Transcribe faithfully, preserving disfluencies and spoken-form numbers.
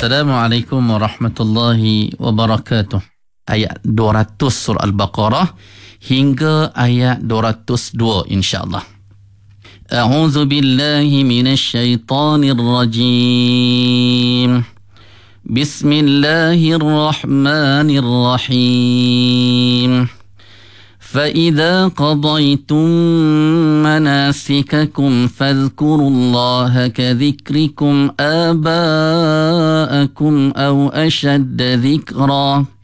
Assalamualaikum warahmatullahi wabarakatuh. Ayat dua ratus surah Al-Baqarah hingga ayat dua ratus dua insya-Allah. A'udzu billahi minasy syaithanir rajim. Bismillahirrahmanirrahim. فَإِذَا قَضَيْتُم مَّنَاسِكَكُمْ فَاذْكُرُوا اللَّهَ كَذِكْرِكُمْ آبَاءَكُمْ أَوْ أَشَدَّ ذِكْرًا